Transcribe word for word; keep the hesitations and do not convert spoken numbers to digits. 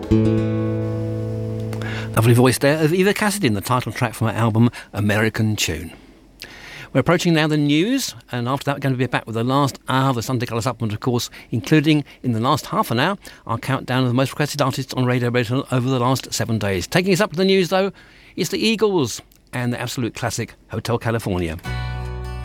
Lovely voice there of Eva Cassidy in the title track from her album American Tune. We're approaching now the news, and after that we're going to be back with the last hour of the Sunday Colour Supplement, of course, including in the last half an hour our countdown of the most requested artists on Radio Britain over the last seven days. Taking us up to the news though, it's the Eagles and the absolute classic Hotel California.